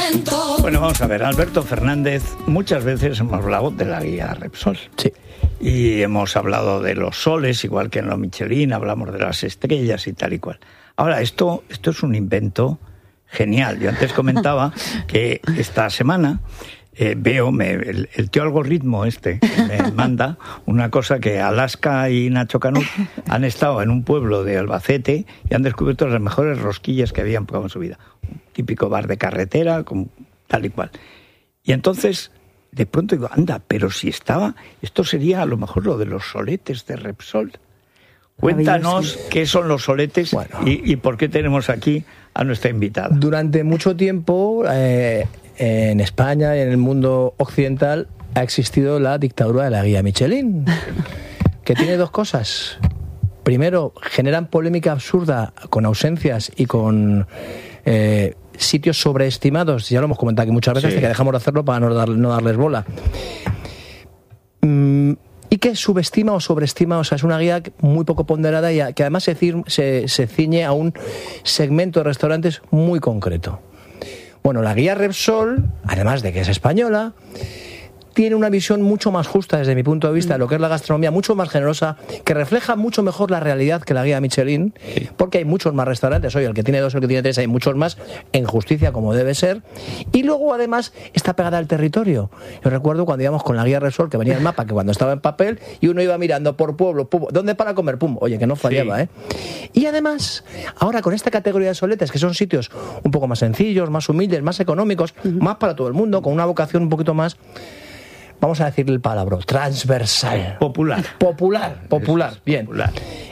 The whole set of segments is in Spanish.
invento. Bueno, vamos a ver, Alberto Fernández, muchas veces hemos hablado de la guía Repsol. Sí. Y hemos hablado de los soles, igual que en los Michelin, hablamos de las estrellas y tal y cual. Ahora, esto es un invento genial. Yo antes comentaba que esta semana veo, el tío algoritmo me manda una cosa que Alaska y Nacho Canut han estado en un pueblo de Albacete y han descubierto las mejores rosquillas que habían probado en su vida. Un típico bar de carretera, con tal y cual. Y entonces, de pronto digo, anda, pero si estaba, esto sería a lo mejor lo de los soletes de Repsol. Cuéntanos qué son los soletes y por qué tenemos aquí a nuestra invitada. Durante mucho tiempo, en España y en el mundo occidental, ha existido la dictadura de la guía Michelin, que tiene dos cosas. Primero, generan polémica absurda con ausencias y con sitios sobreestimados. Ya lo hemos comentado aquí muchas veces, que dejamos de hacerlo para no darles bola. Y que subestima o sobreestima, o sea, es una guía muy poco ponderada y que además se ciñe a un segmento de restaurantes muy concreto. Bueno, la guía Repsol, además de que es española, tiene una visión mucho más justa desde mi punto de vista de lo que es la gastronomía, mucho más generosa, que refleja mucho mejor la realidad que la guía Michelin, porque hay muchos más restaurantes. Oye, el que tiene 2, el que tiene 3, hay muchos más, en justicia como debe ser. Y luego, además, está pegada al territorio. Yo recuerdo cuando íbamos con la guía Repsol, que venía el mapa, que cuando estaba en papel, y uno iba mirando por pueblo, pum, ¿dónde para comer? Pum, oye, que no fallaba, ¿eh? Y además, ahora con esta categoría de soletes, que son sitios un poco más sencillos, más humildes, más económicos, más para todo el mundo, con una vocación un poquito más, vamos a decirle el palabra, transversal. Popular. Bien. Popular.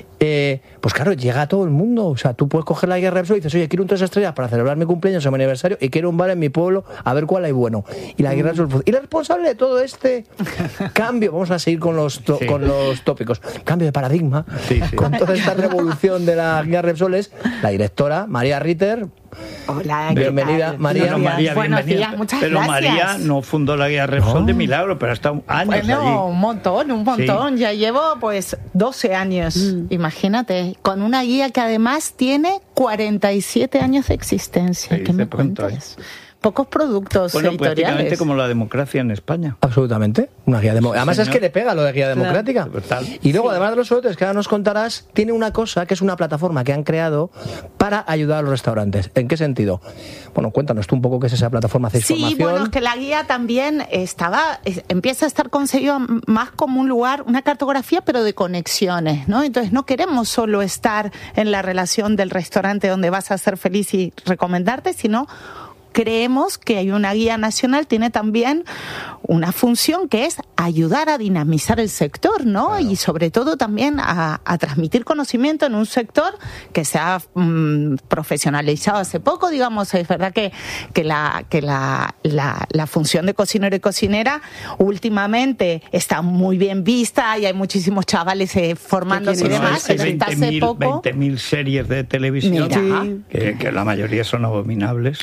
Pues claro, llega a todo el mundo. O sea, tú puedes coger la guía Repsol y dices, oye, quiero un 3 estrellas para celebrar mi cumpleaños o mi aniversario y quiero un bar en mi pueblo a ver cuál hay bueno. Y la guía Repsol. Y la responsable de todo este cambio, vamos a seguir con los tópicos, cambio de paradigma, con toda esta revolución de la guía Repsol, es la directora María Ritter. Hola, bienvenida, María. María, buenos bienvenida. días, muchas pero gracias. María no fundó la guía Repsol de milagro, pero ha estado años allí. Un montón. Ya llevo pues 12 años, imagínate, con una guía que además tiene 47 años de existencia. ¿Qué me cuentas? Pocos productos editoriales. Prácticamente como la democracia en España. Absolutamente. Una guía además es que le pega lo de guía democrática. Y luego, además de los soletes que ahora nos contarás, tiene una cosa que es una plataforma que han creado para ayudar a los restaurantes. ¿En qué sentido? Bueno, cuéntanos tú un poco qué es esa plataforma. ¿Hacéis formación? Sí, bueno, es que la guía también empieza a estar concebida más como un lugar, una cartografía, pero de conexiones, ¿no? Entonces no queremos solo estar en la relación del restaurante donde vas a ser feliz y recomendarte, sino creemos que hay una guía nacional, tiene también una función que es ayudar a dinamizar el sector, ¿no? Claro. Y sobre todo también a transmitir conocimiento en un sector que se ha profesionalizado hace poco, digamos. Es verdad que la función de cocinero y cocinera últimamente está muy bien vista y hay muchísimos chavales formándose y demás. Hay 20.000 series de televisión que la mayoría son abominables.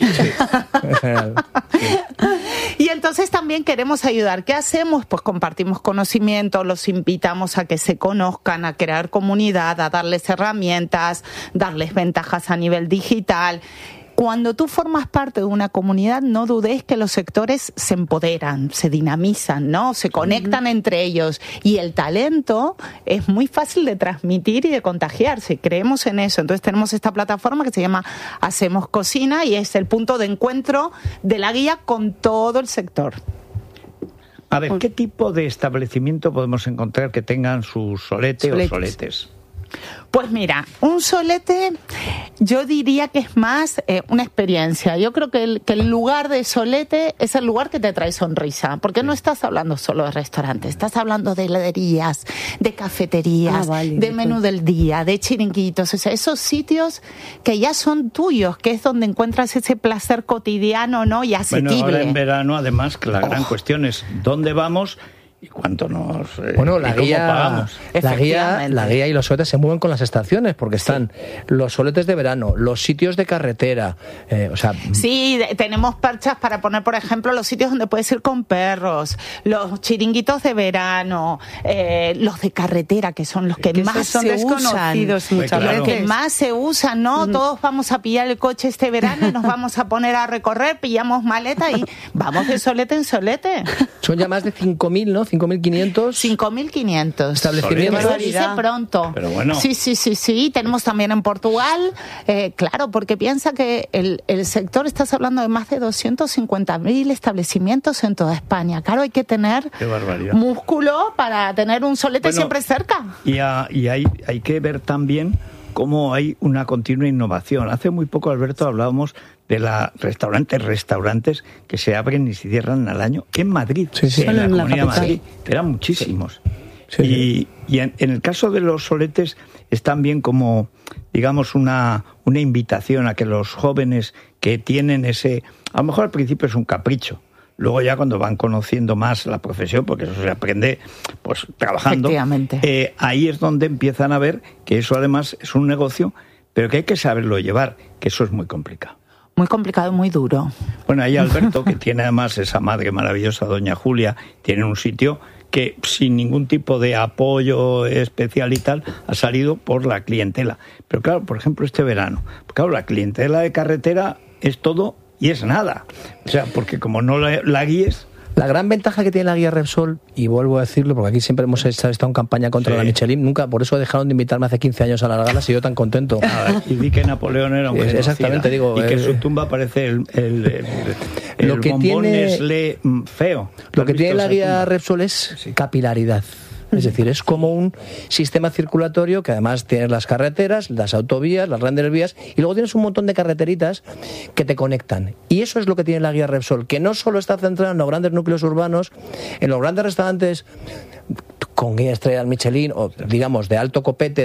Y entonces también queremos ayudar. ¿Qué hacemos? Pues compartimos conocimiento, los invitamos a que se conozcan, a crear comunidad, a darles herramientas, darles ventajas a nivel digital. Cuando tú formas parte de una comunidad, no dudes que los sectores se empoderan, se dinamizan, ¿no? Se conectan entre ellos. Y el talento es muy fácil de transmitir y de contagiarse. Creemos en eso. Entonces tenemos esta plataforma que se llama Hacemos Cocina y es el punto de encuentro de la guía con todo el sector. A ver, ¿qué tipo de establecimiento podemos encontrar que tengan sus soletes o soletes? Pues mira, un solete yo diría que es más una experiencia. Yo creo que el lugar de solete es el lugar que te trae sonrisa, porque no estás hablando solo de restaurantes, estás hablando de heladerías, de cafeterías, de menú del día, de chiringuitos, o sea, esos sitios que ya son tuyos, que es donde encuentras ese placer cotidiano, ¿no? Y asequible. Bueno, ahora en verano, además, que la gran cuestión es ¿dónde vamos? ¿Y cuánto nos... Bueno, y cómo pagamos? la guía y los soletes se mueven con las estaciones, porque están los soletes de verano, los sitios de carretera, Sí, tenemos perchas para poner, por ejemplo, los sitios donde puedes ir con perros, los chiringuitos de verano, los de carretera, que son los que más son se desconocidos usan. muchas Claro. Los que más se usan, ¿no? Todos vamos a pillar el coche este verano y nos vamos a poner a recorrer, pillamos maleta y vamos de solete en solete. son ya más de 5.000, ¿no? 5.500 5.500. establecimientos. Lo dice pronto. Pero bueno. Sí. Tenemos también en Portugal, claro, porque piensa que el sector, estás hablando de más de 250.000 establecimientos en toda España. Claro, hay que tener Qué barbaridad. músculo para tener un solete Bueno, siempre cerca. Y hay que ver también cómo hay una continua innovación. Hace muy poco, Alberto, hablábamos de restaurantes que se abren y se cierran al año en Madrid, Sí, sí. en Solo la en la Comunidad de capital. Madrid. Eran muchísimos. Sí. Y en el caso de los soletes es también como, digamos, una invitación a que los jóvenes que tienen ese... A lo mejor al principio es un capricho. Luego ya cuando van conociendo más la profesión, porque eso se aprende pues trabajando, Efectivamente. ahí es donde empiezan a ver que eso además es un negocio, pero que hay que saberlo llevar, que eso es muy complicado. Muy complicado, muy duro. Bueno, ahí Alberto, que tiene además esa madre maravillosa, doña Julia, tiene un sitio que sin ningún tipo de apoyo especial y tal, ha salido por la clientela. Pero claro, por ejemplo, este verano, claro, la clientela de carretera es todo y es nada. O sea, porque como no la guíes... La gran ventaja que tiene la guía Repsol, y vuelvo a decirlo porque aquí siempre hemos estado en campaña contra la Michelin, nunca, por eso dejaron de invitarme hace 15 años a las galas y yo tan contento. Y di que Napoleón era un genocida. Exactamente, digo, y que su tumba parece el lo que bombón tiene- Nestlé feo. Lo ¿Has que visto tiene la esa guía tumba? Repsol es capilaridad. Es decir, es como un sistema circulatorio que además tienes las carreteras, las autovías, las grandes vías y luego tienes un montón de carreteritas que te conectan. Y eso es lo que tiene la guía Repsol, que no solo está centrada en los grandes núcleos urbanos, en los grandes restaurantes con guía estrella Michelin o digamos de alto copete,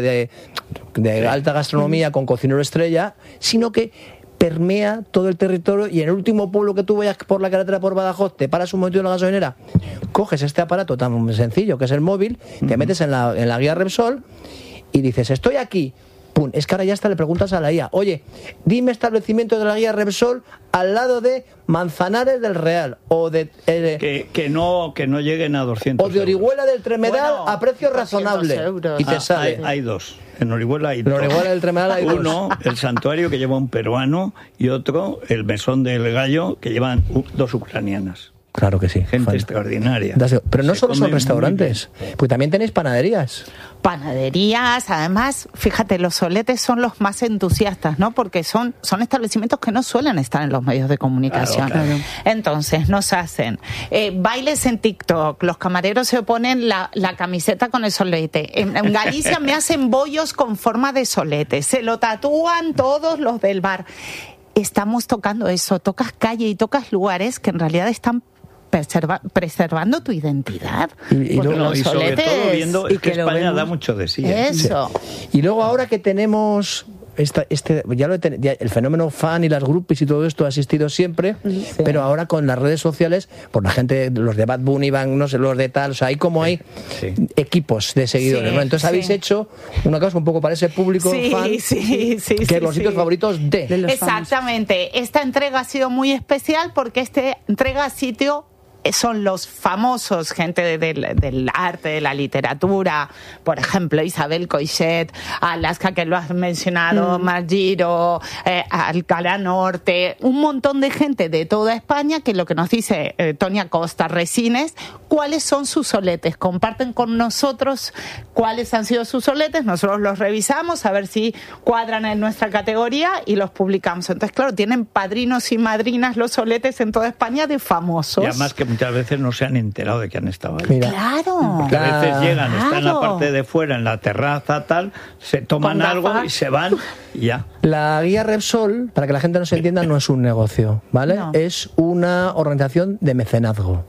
de alta gastronomía con cocinero estrella, sino que permea todo el territorio y en el último pueblo que tú vayas por la carretera por Badajoz, te paras un momento en la gasolinera, coges este aparato tan sencillo que es el móvil, te metes en la guía Repsol y dices, estoy aquí. Pum, es que ahora ya hasta le preguntas a la IA, oye, dime establecimiento de la guía Repsol al lado de Manzanares del Real o de que no lleguen a 200 o de Orihuela del Tremedal Bueno, a precio 200 razonable euros. y te sale. Hay dos. En Orihuela hay En dos. Orihuela del Tremedal hay dos. Uno, el santuario que lleva un peruano y otro, el mesón del gallo que llevan dos ucranianas. Claro que sí. Gente extraordinaria. Pero no Se solo son come muy restaurantes, porque también tenéis panaderías. Panaderías, además, fíjate, los soletes son los más entusiastas, ¿no? Porque son establecimientos que no suelen estar en los medios de comunicación. Claro. Entonces, nos hacen bailes en TikTok, los camareros se ponen la camiseta con el solete. En Galicia me hacen bollos con forma de solete, se lo tatúan todos los del bar. Estamos tocando eso, tocas calle y tocas lugares que en realidad están preservando tu identidad. Y Porque luego- los y sobre todo soletes- viendo y es que que lo España vemos. da mucho de sí. ¿eh? Eso. Y luego ahora que tenemos ya el fenómeno fan y las groupies y todo esto ha existido siempre, pero ahora con las redes sociales, por la gente, los de Bad Bunny van, no sé, los de tal, o sea, hay Sí. equipos de seguidores, Sí, ¿no? Entonces habéis sí. hecho una cosa un poco para ese público fan, Sí, que los sitios favoritos De los Exactamente. Esta entrega ha sido muy especial porque esta entrega sitio son los famosos, gente del arte, de la literatura, por ejemplo, Isabel Coixet, Alaska, que lo has mencionado, Margiro, Alcalá Norte, un montón de gente de toda España que lo que nos dice Tonia Costa, Resines, cuáles son sus soletes. Comparten con nosotros cuáles han sido sus soletes, nosotros los revisamos a ver si cuadran en nuestra categoría y los publicamos. Entonces, claro, tienen padrinos y madrinas los soletes en toda España de famosos. Y además que muchas veces no se han enterado de que han estado ahí. Mira, A Claro. veces llegan, están en la Claro. parte de fuera, en la terraza, tal, se toman Con algo gafas. y se van y ya. la guía Repsol, para que la gente no se entienda, no es un negocio, ¿vale? No. Es una organización de mecenazgo.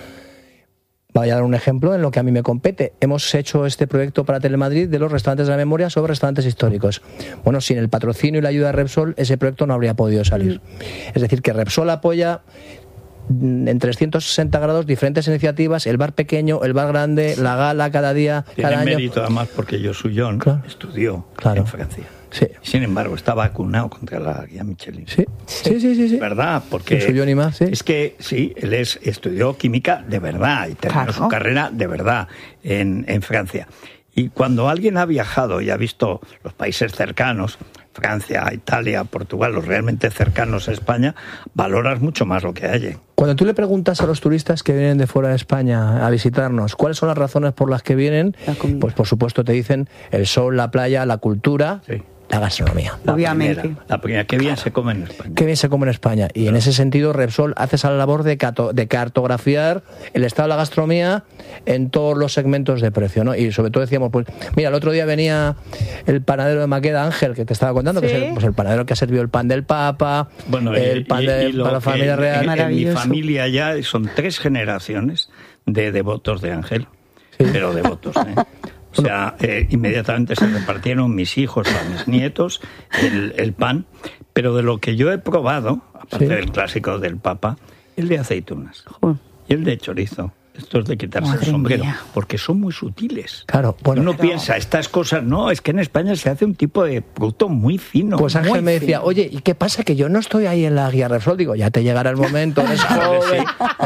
Voy a dar un ejemplo en lo que a mí me compete. Hemos hecho este proyecto para Telemadrid de los restaurantes de la memoria sobre restaurantes históricos. Bueno, sin el patrocinio y la ayuda de Repsol, ese proyecto no habría podido salir. Es decir, que Repsol apoya en 360 grados diferentes iniciativas, el bar pequeño, el bar grande, la gala cada día, Tiene cada año. mérito además porque Josullón estudió en Francia. Sí. Sin embargo, está vacunado contra la guía Michelin. Sí. ¿Verdad? Porque Josullón y más, sí. Es que sí, él estudió química de verdad y terminó su carrera de verdad en Francia. Y cuando alguien ha viajado y ha visto los países cercanos, Francia, Italia, Portugal, los realmente cercanos a España, valoras mucho más lo que hay. Cuando tú le preguntas a los turistas que vienen de fuera de España a visitarnos cuáles son las razones por las que vienen, pues por supuesto te dicen el sol, la playa, la cultura, la gastronomía. Obviamente. La primera, qué bien se come en España. Qué bien se come en España. Y en ese sentido, Repsol hace esa labor de cartografiar el estado de la gastronomía en todos los segmentos de precio, ¿no? Y sobre todo decíamos, pues, mira, el otro día venía el panadero de Maqueda, Ángel, que te estaba contando, que es el panadero que ha servido el pan del Papa, el pan para la familia real. En mi familia ya son 3 generaciones de devotos de Ángel, pero devotos, O sea, inmediatamente se repartieron mis hijos a mis nietos el pan, pero de lo que yo he probado, aparte del clásico del Papa, el de aceitunas y el de chorizo. Esto es de quitarse el sombrero, porque son muy sutiles. Claro, bueno. Uno piensa, estas cosas, no, es que en España se hace un tipo de producto muy fino. Pues Ángel me decía, oye, ¿y qué pasa? Que yo no estoy ahí en la guía Repsol. Digo, ya te llegará el momento, eres joven,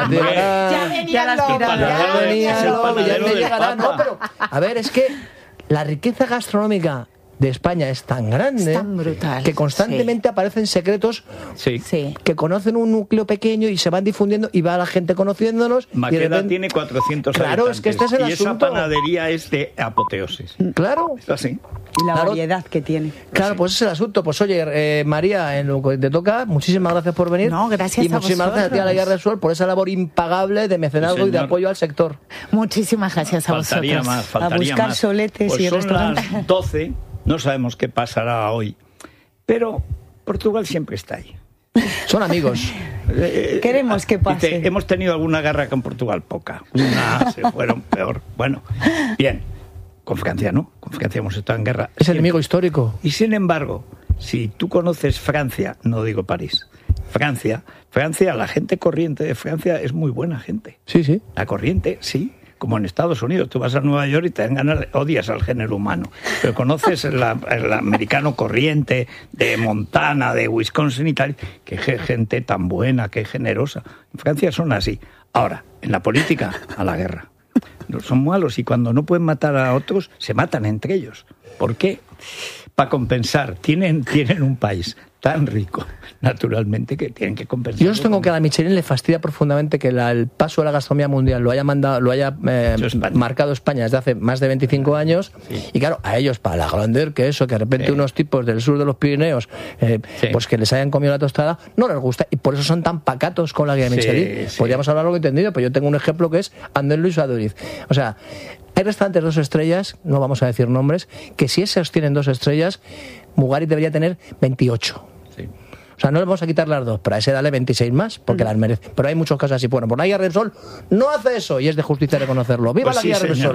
ya te llegará. No, pero, a ver, es que la riqueza gastronómica de España es tan grande, tan brutal, que constantemente aparecen secretos que conocen un núcleo pequeño y se van difundiendo y va la gente conociéndolos. Maqueda y de repente... tiene 400 Claro, habitantes, es que este es el y asunto. esa panadería es de apoteosis. Claro. Es así. Y la variedad que tiene. Claro, pues ese es el asunto. Pues oye, María, en lo que te toca, muchísimas gracias por venir. No, gracias y a muchísimas gracias a ti, a la Guía Repsol, por esa labor impagable de mecenazgo y de apoyo al sector. Muchísimas gracias a Faltaría vosotros. Faltaría a buscar más. soletes Pues y son restaurantes. las 12, no sabemos qué pasará hoy, pero Portugal siempre está ahí. Son amigos. Queremos que pase. Hemos tenido alguna guerra con Portugal, poca. Se fueron peor. Bueno, bien. Con Francia no. Con Francia hemos estado en guerra. Es el enemigo histórico. Y sin embargo, si tú conoces Francia, no digo París, Francia, la gente corriente de Francia es muy buena gente. Sí. La corriente, sí. Como en Estados Unidos, tú vas a Nueva York y te dan ganas, odias al género humano, pero conoces el americano corriente de Montana, de Wisconsin y tal, que gente tan buena, que generosa. En Francia son así. Ahora, en la política, a la guerra. Son malos y cuando no pueden matar a otros, se matan entre ellos. ¿Por qué? Para compensar. Tienen un país tan rico, naturalmente, que tienen que compensar. Yo sostengo que a la Michelin le fastidia profundamente que el paso de la gastronomía mundial lo haya marcado España desde hace más de 25 años. Sí. Y claro, a ellos, para la grandeur que eso, que de repente unos tipos del sur de los Pirineos, pues que les hayan comido la tostada, no les gusta. Y por eso son tan pacatos con la guía Michelin. Podríamos hablarlo entendido, pero yo tengo un ejemplo que es Andrés Luis Aduriz. O sea, hay restaurantes 2 estrellas, no vamos a decir nombres, que si esos tienen 2 estrellas, Mugarit debería tener 28. Sí. O sea, no le vamos a quitar las 2, pero a ese dale 26 más, porque las merece. Pero hay muchos casos así. Bueno, por la guía Repsol no hace eso, y es de justicia reconocerlo. ¡Viva la guía Repsol!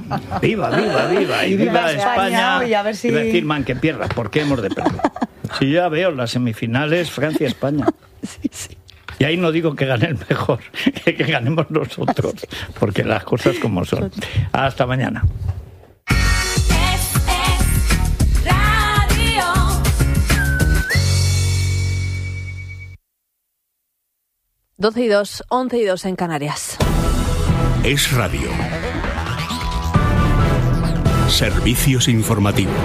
¡Viva! Y viva España. Y a ver si... Iba a decir, man, que pierdas, ¿por qué hemos de perder? Si ya veo las semifinales, Francia-España. Sí. Y ahí no digo que gane el mejor, que ganemos nosotros, porque las cosas como son. Hasta mañana. 12:02, 11:02 en Canarias. Es Radio. Servicios informativos.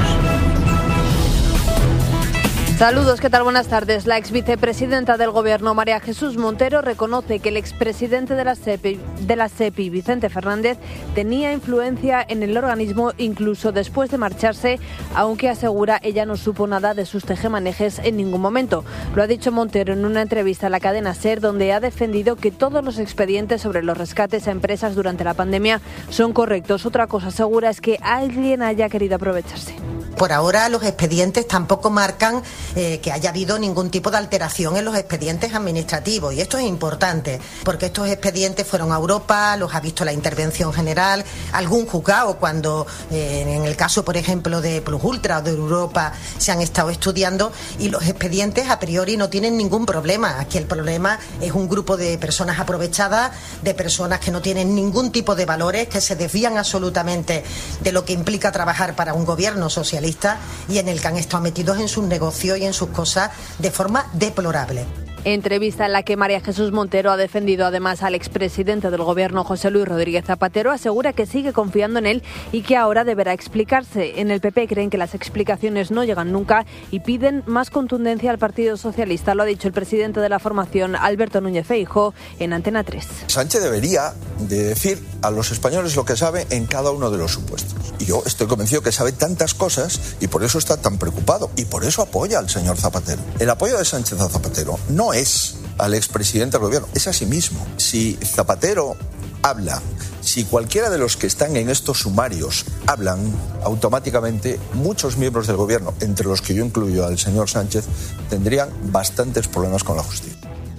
Saludos, ¿qué tal? Buenas tardes. La ex vicepresidenta del Gobierno, María Jesús Montero, reconoce que el expresidente de la SEPI, Vicente Fernández, tenía influencia en el organismo incluso después de marcharse, aunque asegura ella no supo nada de sus tejemanejes en ningún momento. Lo ha dicho Montero en una entrevista a la cadena SER, donde ha defendido que todos los expedientes sobre los rescates a empresas durante la pandemia son correctos. Otra cosa segura es que alguien haya querido aprovecharse. Por ahora los expedientes tampoco marcan que haya habido ningún tipo de alteración en los expedientes administrativos, y esto es importante porque estos expedientes fueron a Europa, los ha visto la Intervención General, algún juzgado cuando en el caso por ejemplo de Plus Ultra o de Europa se han estado estudiando, y los expedientes a priori no tienen ningún problema. Aquí el problema es un grupo de personas aprovechadas, de personas que no tienen ningún tipo de valores, que se desvían absolutamente de lo que implica trabajar para un gobierno socialista y en el que han estado metidos en sus negocios y en sus cosas de forma deplorable. Entrevista en la que María Jesús Montero ha defendido además al expresidente del Gobierno, José Luis Rodríguez Zapatero. Asegura que sigue confiando en él y que ahora deberá explicarse. En el PP creen que las explicaciones no llegan nunca y piden más contundencia al Partido Socialista. Lo ha dicho el presidente de la formación, Alberto Núñez Feijóo, en Antena 3. Sánchez debería de decir a los españoles lo que sabe en cada uno de los supuestos. Y yo estoy convencido que sabe tantas cosas y por eso está tan preocupado y por eso apoya al señor Zapatero. El apoyo de Sánchez a Zapatero no es al expresidente del gobierno, es a sí mismo. Si Zapatero habla, si cualquiera de los que están en estos sumarios hablan, automáticamente muchos miembros del gobierno, entre los que yo incluyo al señor Sánchez, tendrían bastantes problemas con la justicia.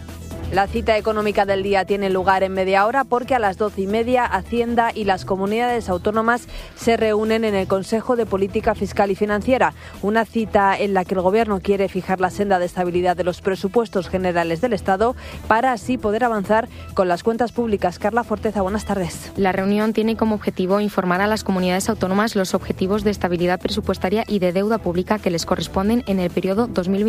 La cita económica del día tiene lugar en media hora porque a las 12:30 Hacienda y las comunidades autónomas se reúnen en el Consejo de Política Fiscal y Financiera. Una cita en la que el Gobierno quiere fijar la senda de estabilidad de los presupuestos generales del Estado para así poder avanzar con las cuentas públicas. Carla Forteza, buenas tardes. La reunión tiene como objetivo informar a las comunidades autónomas los objetivos de estabilidad presupuestaria y de deuda pública que les corresponden en el periodo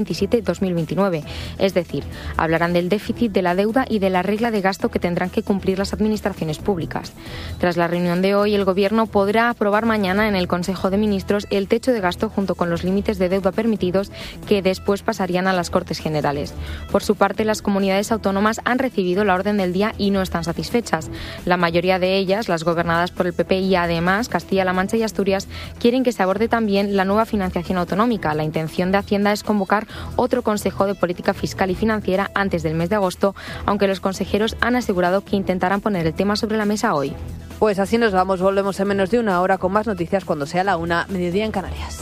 2027-2029. Es decir, hablarán del déficit, de la deuda y de la regla de gasto que tendrán que cumplir las administraciones públicas. Tras la reunión de hoy, el Gobierno podrá aprobar mañana en el Consejo de Ministros el techo de gasto junto con los límites de deuda permitidos que después pasarían a las Cortes Generales. Por su parte, las comunidades autónomas han recibido la orden del día y no están satisfechas. La mayoría de ellas, las gobernadas por el PP y además Castilla-La Mancha y Asturias, quieren que se aborde también la nueva financiación autonómica. La intención de Hacienda es convocar otro Consejo de Política Fiscal y Financiera antes del mes de agosto, aunque los consejeros han asegurado que intentarán poner el tema sobre la mesa hoy. Pues así nos vamos, volvemos en menos de una hora con más noticias cuando sea la 1, mediodía en Canarias.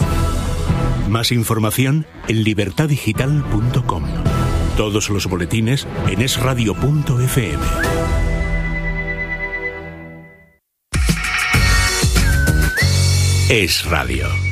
Más información en libertadigital.com. Todos los boletines en esradio.fm. Es Radio.